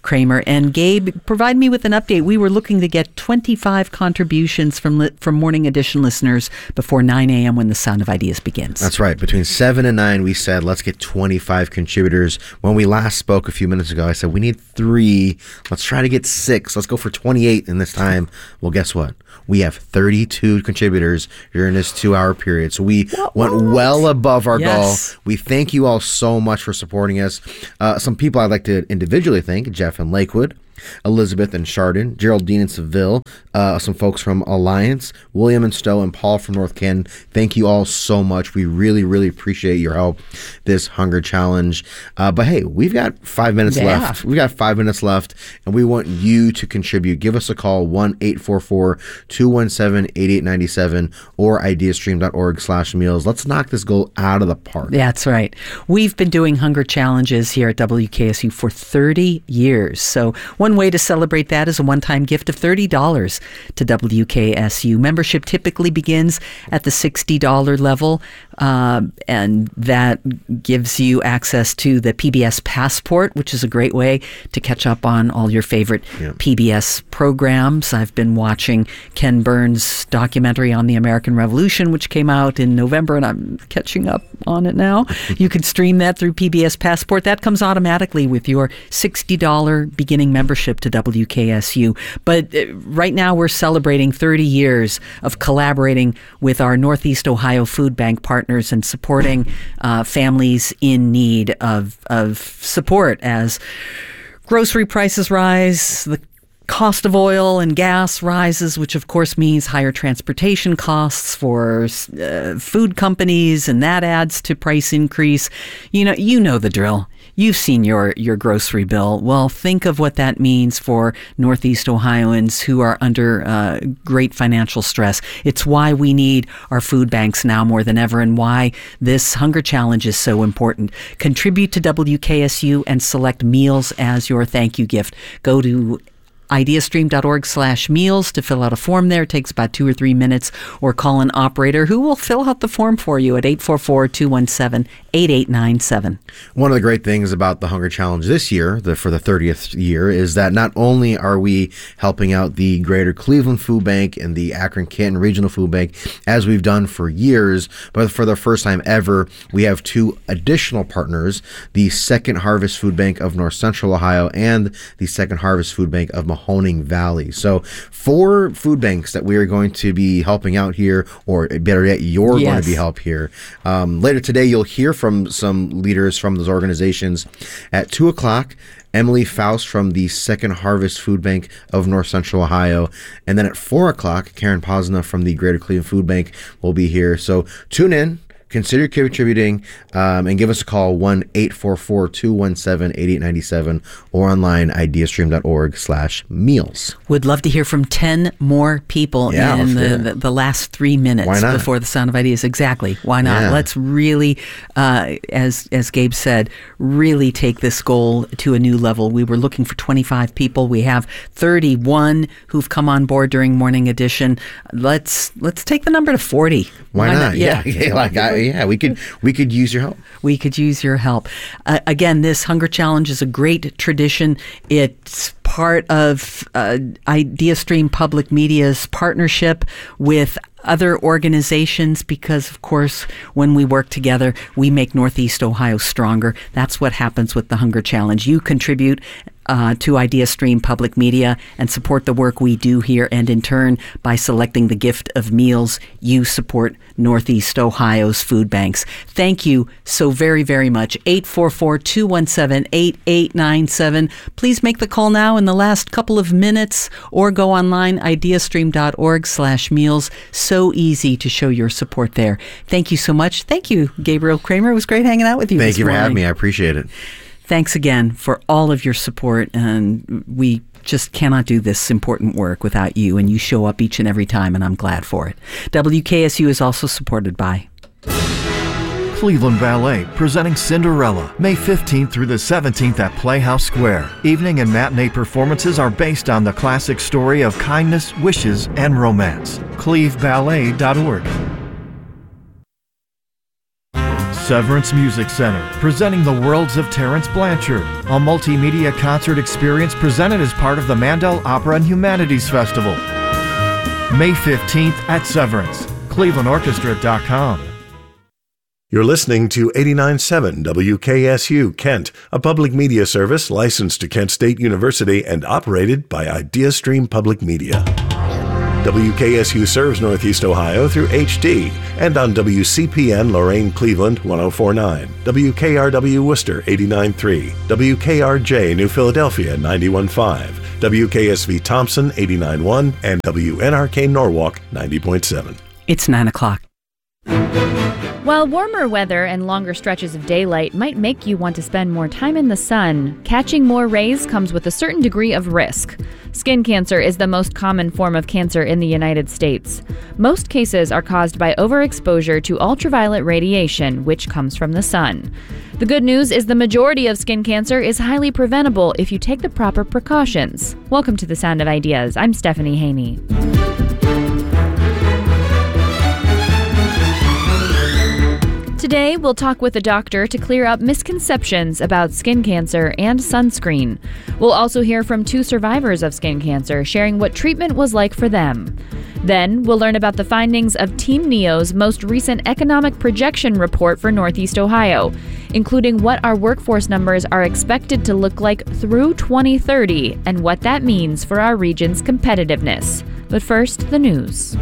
Kramer. And Gabe, provide me with an update. We were looking to get twenty-five contributions from li- from Morning Edition listeners before nine a.m. when the Sound of Ideas begins. That's right. Between seven and nine, we said, let's get twenty-five contributors. When we last spoke a few minutes ago, I said, we need three. Let's try to get six. Let's go for twenty-eight in this time. Well, guess what? We have thirty-two contributors during this two-hour period. So we what, went what? well above our yes. goal. We thank you all so much for supporting us. Uh, some people I'd like to individually thank, Jeff in Lakewood, Elizabeth and Chardon, Geraldine in Seville, uh, some folks from Alliance, William and Stowe, and Paul from North Canton. Thank you all so much. We really, really appreciate your help this Hunger Challenge. Uh, but hey, we've got five minutes yeah. left. We've got five minutes left, and we want you to contribute. Give us a call, one eight four four, two one seven, eight eight nine seven or ideastream.org slash meals. Let's knock this goal out of the park. That's right. We've been doing Hunger Challenges here at W K S U for thirty years. So one way to celebrate that is a one-time gift of thirty dollars to W K S U. Membership typically begins at the sixty dollars level, uh, and that gives you access to the P B S Passport, which is a great way to catch up on all your favorite yeah. P B S programs. I've been watching Ken Burns' documentary on the American Revolution, which came out in November, and I'm catching up on it now. You can stream that through P B S Passport. That comes automatically with your sixty dollars beginning membership to W K S U. But uh, right now we're celebrating thirty years of collaborating with our Northeast Ohio Food Bank partners and supporting uh, families in need of, of support as grocery prices rise, the cost of oil and gas rises, which of course means higher transportation costs for uh, food companies, and that adds to price increase. You know, you know the drill. You've seen your, your grocery bill. Well, think of what that means for Northeast Ohioans who are under uh, great financial stress. It's why we need our food banks now more than ever, and why this Hunger Challenge is so important. Contribute to W K S U and select meals as your thank you gift. Go to ideastream.org slash meals to fill out a form there. It takes about two or three minutes, or call an operator who will fill out the form for you at eight four four, two one seven, eight eight nine seven. One of the great things about the Hunger Challenge this year, the, for the thirtieth year, is that not only are we helping out the Greater Cleveland Food Bank and the Akron-Canton Regional Food Bank, as we've done for years, but for the first time ever, we have two additional partners, the Second Harvest Food Bank of North Central Ohio and the Second Harvest Food Bank of Mahoning Valley. So four food banks that we are going to be helping out here, or better yet, you're yes. going to be help here. Um, later today, you'll hear from some leaders from those organizations. At two o'clock, Emily Faust from the Second Harvest Food Bank of North Central Ohio. And then at four o'clock, Karen Posna from the Greater Cleveland Food Bank will be here. So tune in. Consider contributing, um, and give us a call, one eight four four, two one seven, eight eight nine seven, or online, ideastream.org slash meals. Would love to hear from ten more people yeah, in the, the, the last three minutes before the Sound of Ideas. Exactly. Why not? Yeah. Let's really, uh, as as Gabe said, really take this goal to a new level. We were looking for twenty-five people. We have thirty-one who've come on board during Morning Edition. Let's let's take the number to forty. Why, Why not? not? Yeah. yeah. Like I, Yeah, we could we could use your help. We could use your help. Uh, again, this Hunger Challenge is a great tradition. It's part of uh, IdeaStream Public Media's partnership with other organizations, because, of course, when we work together, we make Northeast Ohio stronger. That's what happens with the Hunger Challenge. You contribute Uh, to IdeaStream Public Media and support the work we do here, and in turn, by selecting the gift of meals, you support Northeast Ohio's food banks. Thank you so very, very much. eight four four, two one seven, eight eight nine seven. Please make the call now in the last couple of minutes, or go online, ideastream.org slash meals. So easy to show your support there. Thank you so much. Thank you, Gabriel Kramer. It was great hanging out with you. Thank you for morning. having me. I appreciate it. Thanks again for all of your support, and we just cannot do this important work without you, and you show up each and every time, and I'm glad for it. W K S U is also supported by Cleveland Ballet, presenting Cinderella, May fifteenth through the seventeenth at Playhouse Square. Evening and matinee performances are based on the classic story of kindness, wishes, and romance. cleve ballet dot org. Severance Music Center, presenting the worlds of Terence Blanchard, a multimedia concert experience presented as part of the Mandel Opera and Humanities Festival. May fifteenth at Severance, cleveland orchestra dot com. You're listening to eighty-nine point seven W K S U Kent, a public media service licensed to Kent State University and operated by IdeaStream Public Media. W K S U serves Northeast Ohio through H D and on W C P N Lorain Cleveland one oh four point nine, W K R W Worcester eighty-nine point three, W K R J New Philadelphia ninety-one point five, W K S V Thompson eighty-nine point one, and W N R K Norwalk ninety point seven. It's nine o'clock. While warmer weather and longer stretches of daylight might make you want to spend more time in the sun, catching more rays comes with a certain degree of risk. Skin cancer is the most common form of cancer in the United States. Most cases are caused by overexposure to ultraviolet radiation, which comes from the sun. The good news is the majority of skin cancer is highly preventable if you take the proper precautions. Welcome to The Sound of Ideas. I'm Stephanie Haney. Today, we'll talk with a doctor to clear up misconceptions about skin cancer and sunscreen. We'll also hear from two survivors of skin cancer sharing what treatment was like for them. Then, we'll learn about the findings of Team Neo's most recent economic projection report for Northeast Ohio, including what our workforce numbers are expected to look like through twenty thirty and what that means for our region's competitiveness. But first, the news.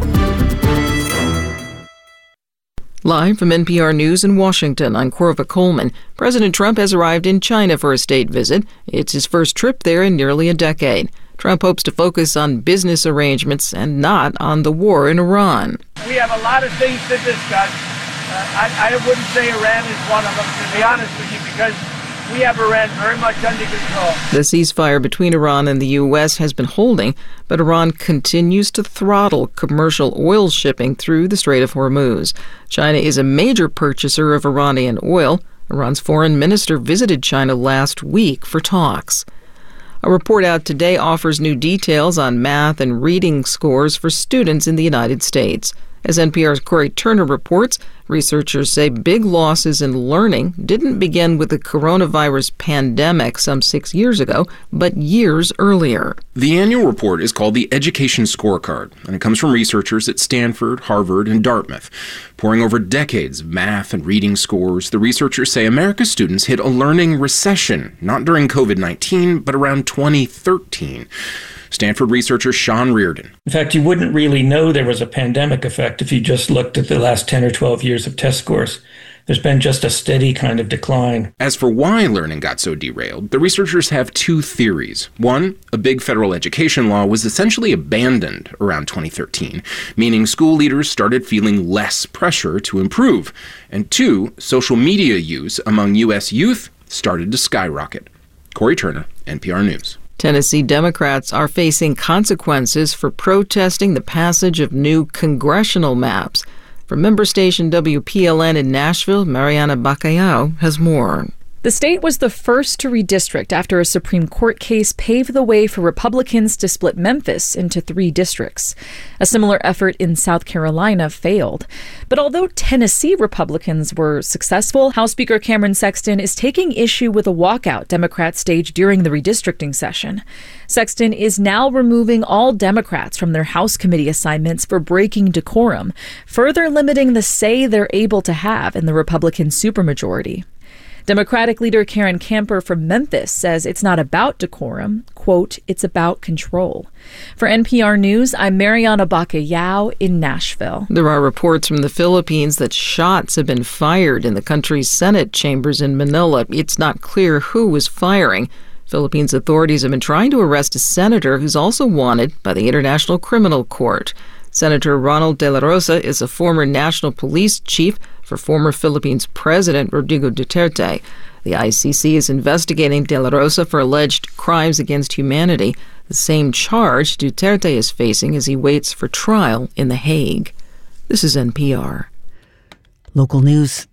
Live from N P R News in Washington, I'm Corva Coleman. President Trump has arrived in China for a state visit. It's his first trip there in nearly a decade. Trump hopes to focus on business arrangements and not on the war in Iran. We have a lot of things to discuss. Uh, I, I wouldn't say Iran is one of them, to be honest with you, because we have Iran very much under control. The ceasefire between Iran and the U S has been holding, but Iran continues to throttle commercial oil shipping through the Strait of Hormuz. China is a major purchaser of Iranian oil. Iran's foreign minister visited China last week for talks. A report out today offers new details on math and reading scores for students in the United States. As N P R's Corey Turner reports, researchers say big losses in learning didn't begin with the coronavirus pandemic some six years ago, but years earlier. The annual report is called the Education Scorecard, and it comes from researchers at Stanford, Harvard, and Dartmouth. Poring over decades of math and reading scores, the researchers say America's students hit a learning recession, not during covid nineteen, but around twenty thirteen. Stanford researcher Sean Reardon. In fact, you wouldn't really know there was a pandemic effect if you just looked at the last ten or twelve years of test scores. There's been just a steady kind of decline. As for why learning got so derailed, the researchers have two theories. One, a big federal education law was essentially abandoned around twenty thirteen, meaning school leaders started feeling less pressure to improve. And two, social media use among U S youth started to skyrocket. Corey Turner, N P R News. Tennessee Democrats are facing consequences for protesting the passage of new congressional maps. From member station W P L N in Nashville, Mariana Bacallao has more. The state was the first to redistrict after a Supreme Court case paved the way for Republicans to split Memphis into three districts. A similar effort in South Carolina failed. But although Tennessee Republicans were successful, House Speaker Cameron Sexton is taking issue with a walkout Democrats staged during the redistricting session. Sexton is now removing all Democrats from their House committee assignments for breaking decorum, further limiting the say they're able to have in the Republican supermajority. Democratic leader Karen Camper from Memphis says it's not about decorum. Quote, it's about control. For N P R News, I'm Mariana Bacallao in Nashville. There are reports from the Philippines that shots have been fired in the country's Senate chambers in Manila. It's not clear who was firing. Philippines authorities have been trying to arrest a senator who's also wanted by the International Criminal Court. Senator Ronald De La Rosa is a former national police chief for former Philippines President Rodrigo Duterte. The I C C is investigating De La Rosa for alleged crimes against humanity, the same charge Duterte is facing as he waits for trial in The Hague. This is N P R. Local news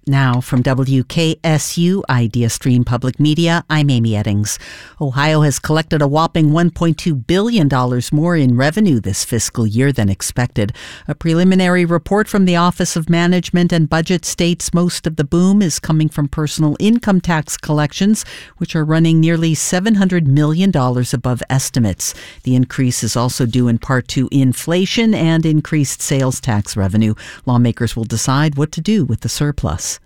Now, from W K S U Idea Stream Public Media, I'm Amy Eddings. Ohio has collected a whopping one point two billion dollars more in revenue this fiscal year than expected. A preliminary report from the Office of Management and Budget states most of the boom is coming from personal income tax collections, which are running nearly seven hundred million dollars above estimates. The increase is also due in part to inflation and increased sales tax revenue. Lawmakers will decide what to do with the surplus.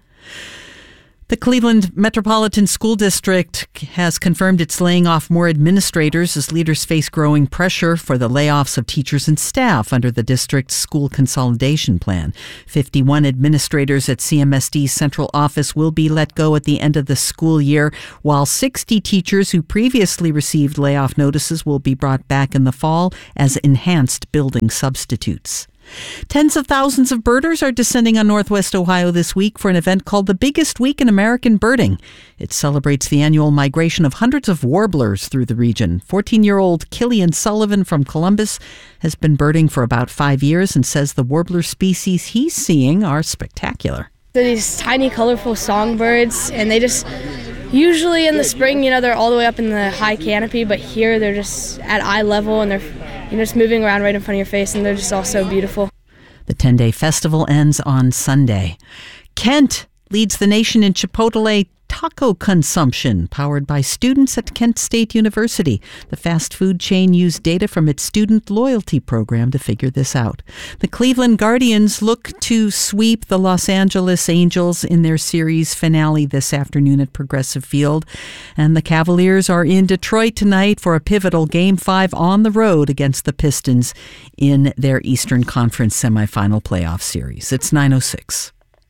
The Cleveland Metropolitan School District has confirmed it's laying off more administrators as leaders face growing pressure for the layoffs of teachers and staff under the district's school consolidation plan. fifty-one administrators at C M S D's central office will be let go at the end of the school year, while sixty teachers who previously received layoff notices will be brought back in the fall as enhanced building substitutes. Tens of thousands of birders are descending on Northwest Ohio this week for an event called the Biggest Week in American Birding. It celebrates the annual migration of hundreds of warblers through the region. fourteen-year-old Killian Sullivan from Columbus has been birding for about five years and says the warbler species he's seeing are spectacular. They're these tiny, colorful songbirds, and they just, usually in the spring, you know, they're all the way up in the high canopy, but here they're just at eye level, and they're you know, just moving around right in front of your face, and they're just all so beautiful. The ten-day festival ends on Sunday. Kent leads the nation in Chipotle taco consumption, powered by students at Kent State University. The fast food chain used data from its student loyalty program to figure this out. The Cleveland Guardians look to sweep the Los Angeles Angels in their series finale this afternoon at Progressive Field. And the Cavaliers are in Detroit tonight for a pivotal Game five on the road against the Pistons in their Eastern Conference semifinal playoff series. It's nine oh six.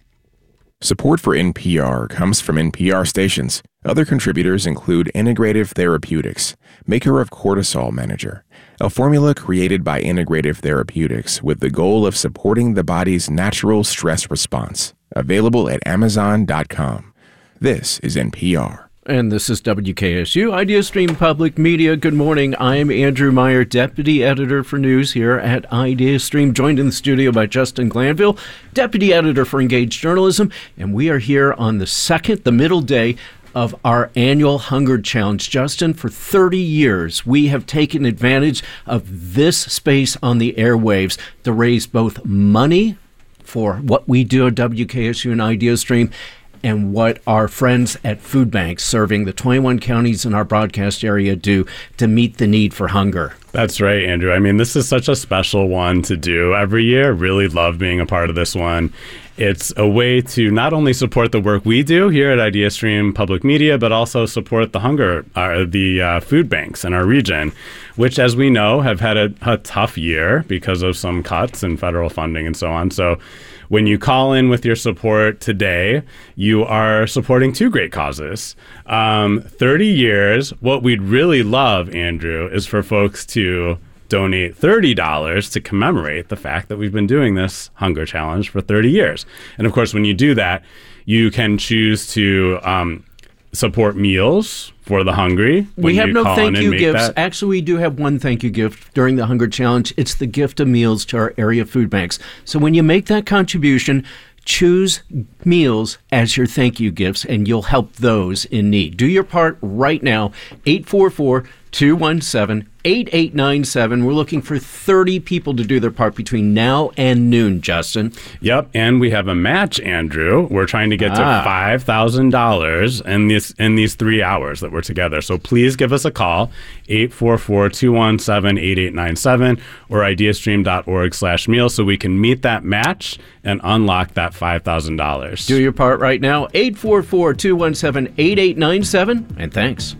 Support for N P R comes from N P R stations. Other contributors include Integrative Therapeutics, maker of Cortisol Manager, a formula created by Integrative Therapeutics with the goal of supporting the body's natural stress response. Available at amazon dot com. This is N P R. And this is W K S U Idea Stream Public Media. Good morning. I'm Andrew Meyer, Deputy Editor for News here at Idea Stream, joined in the studio by Justin Glanville, Deputy Editor for Engaged Journalism. And we are here on the second, the middle day of our annual Hunger Challenge. Justin, for thirty years, we have taken advantage of this space on the airwaves to raise both money for what we do at W K S U and Idea Stream and what our friends at food banks serving the twenty-one counties in our broadcast area do to meet the need for hunger. That's right, Andrew. I mean, this is such a special one to do every year. Really love being a part of this one. It's a way to not only support the work we do here at Idea Stream Public Media, but also support the hunger, uh, the uh, food banks in our region, which, as we know, have had a, a tough year because of some cuts in federal funding and so on. So when you call in with your support today, you are supporting two great causes. Um, thirty years, what we'd really love, Andrew, is for folks to donate thirty dollars to commemorate the fact that we've been doing this Hunger Challenge for thirty years. And of course, when you do that, you can choose to um, support meals for the hungry. We have you no call thank in you and make gifts. that. Actually, we do have one thank you gift during the Hunger Challenge. It's the gift of meals to our area food banks. So when you make that contribution, choose meals as your thank you gifts, and you'll help those in need. Do your part right now. eight four four, two one seven, eight eight nine seven. We're looking for thirty people to do their part between now and noon, Justin. Yep, and we have a match, Andrew. We're trying to get Ah. to five thousand dollars in these in these three hours that we're together. So please give us a call, eight four four, two one seven, eight eight nine seven or ideastream.org slash meal so we can meet that match and unlock that five thousand dollars. Do your part right now. eight four four, two one seven, eight eight nine seven. And thanks.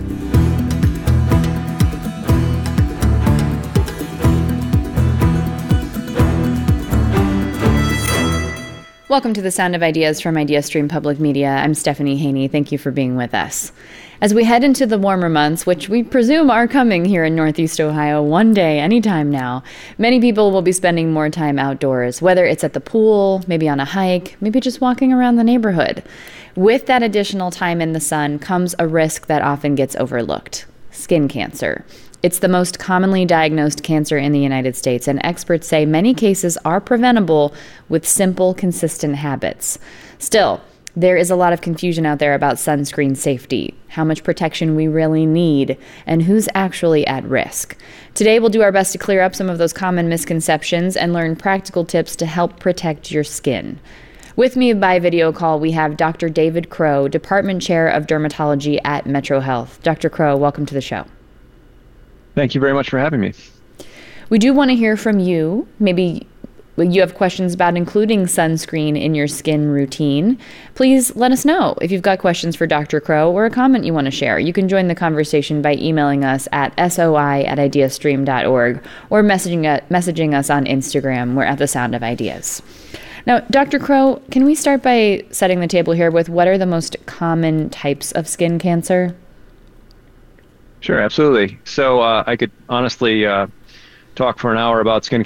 Welcome to the Sound of Ideas from Idea Stream Public Media. I'm Stephanie Haney. Thank you for being with us. As we head into the warmer months, which we presume are coming here in Northeast Ohio one day, anytime now, many people will be spending more time outdoors, whether it's at the pool, maybe on a hike, maybe just walking around the neighborhood. With that additional time in the sun comes a risk that often gets overlooked: skin cancer. It's the most commonly diagnosed cancer in the United States, and experts say many cases are preventable with simple, consistent habits. Still, there is a lot of confusion out there about sunscreen safety, how much protection we really need, and who's actually at risk. Today, we'll do our best to clear up some of those common misconceptions and learn practical tips to help protect your skin. With me by video call, we have Doctor David Crow, Department Chair of Dermatology at Metro Health. Doctor Crow, welcome to the show. Thank you very much for having me. We do want to hear from you. Maybe you have questions about including sunscreen in your skin routine. Please let us know if you've got questions for Doctor Crow or a comment you want to share. You can join the conversation by emailing us at soi at ideastream dot org or messaging, uh, messaging us on Instagram. We're at The Sound of Ideas. Now, Doctor Crow, can we start by setting the table here with what are the most common types of skin cancer? Sure, absolutely. So uh, I could honestly uh, talk for an hour about skin